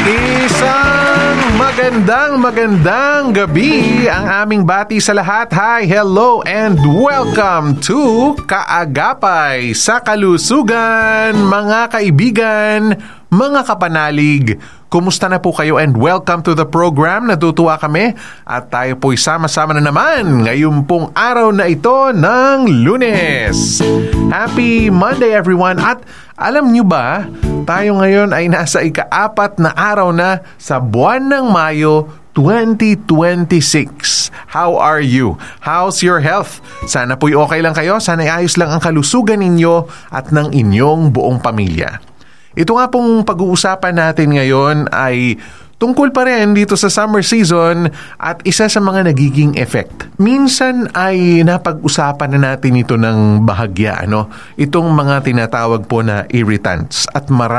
Isang magandang gabi ang aming bati sa lahat. Hi, hello, and welcome to Kaagapay sa Kalusugan, mga kaibigan, mga kapanalig. Kumusta na po kayo and welcome to the program. Natutuwa kami at tayo po'y sama-sama na naman ngayon pong araw na ito ng Lunes. Happy Monday everyone! At alam nyo ba, tayo ngayon ay nasa ika-4 na araw na sa buwan ng Mayo 2026. How are you? How's your health? Sana po'y okay lang kayo. Sana ayos lang ang kalusugan ninyo at ng inyong buong pamilya. Ito nga pong pag-uusapan natin ngayon ay tungkol pa rin dito sa summer season at isa sa mga nagiging effect. Minsan ay napag-usapan na natin ito ng bahagya, Itong mga tinatawag po na irritants at